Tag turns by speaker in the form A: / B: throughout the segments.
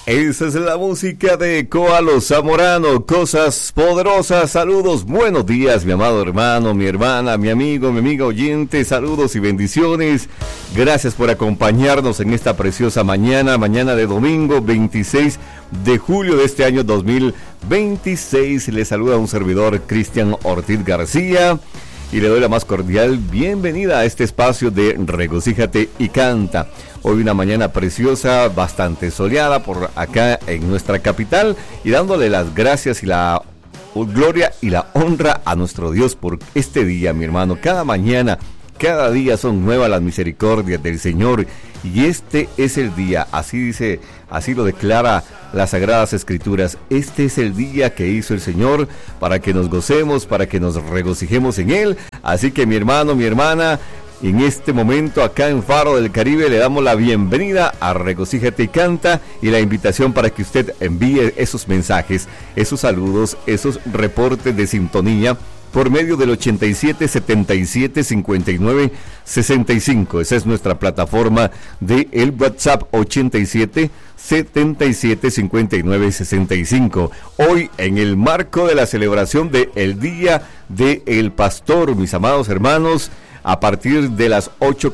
A: Esa es la música de Koalo Zamorano, Cosas Poderosas. Saludos, buenos días, mi amado hermano, mi hermana, mi amigo, mi amiga oyente. Saludos y bendiciones. Gracias por acompañarnos en esta preciosa mañana de domingo 26 de julio de este año 2026. Les saluda un servidor, Cristian Ortiz García, y le doy la más cordial bienvenida a este espacio de Regocíjate y Canta. Hoy una mañana preciosa, bastante soleada por acá en nuestra capital, y dándole las gracias y la gloria y la honra a nuestro Dios por este día, mi hermano. Cada mañana, cada día son nuevas las misericordias del Señor, y este es el día, así lo declara las Sagradas Escrituras. Este es el día que hizo el Señor para que nos gocemos, para que nos regocijemos en Él. Así que mi hermano, mi hermana, en este momento acá en Faro del Caribe le damos la bienvenida a Regocíjate y Canta, y la invitación para que usted envíe esos mensajes, esos saludos, esos reportes de sintonía por medio del 87 77 59 65. Esa es nuestra plataforma de el WhatsApp, 87 77 59 65. Hoy, en el marco de la celebración del Día del Pastor, mis amados hermanos, a partir de las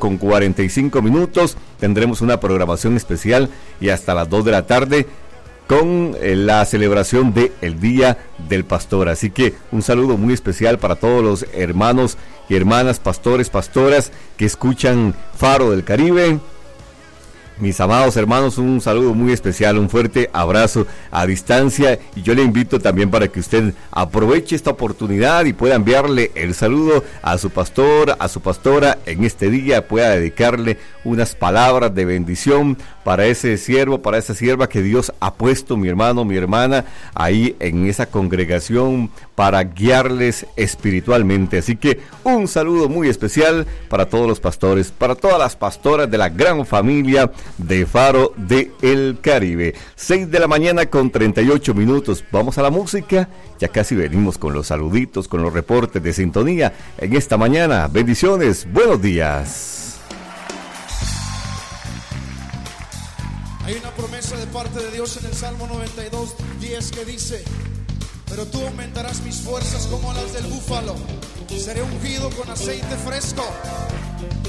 A: 8:45 tendremos una programación especial, y hasta las 2 de la tarde con la celebración del Día del Pastor. Así que un saludo muy especial para todos los hermanos y hermanas, pastores, pastoras que escuchan Faro del Caribe. Mis amados hermanos, un saludo muy especial, un fuerte abrazo a distancia, y yo le invito también para que usted aproveche esta oportunidad y pueda enviarle el saludo a su pastor, a su pastora en este día, pueda dedicarle unas palabras de bendición para ese siervo, para esa sierva que Dios ha puesto, mi hermano, mi hermana, ahí en esa congregación para guiarles espiritualmente. Así que un saludo muy especial para todos los pastores, para todas las pastoras de la gran familia de Faro del Caribe. 6:38 a.m. Vamos a la música. Ya casi venimos con los saluditos, con los reportes de sintonía en esta mañana. Bendiciones, buenos días.
B: Hay una promesa de parte de Dios en el Salmo 92:10 que dice: pero tú aumentarás mis fuerzas como las del búfalo, seré ungido con aceite fresco.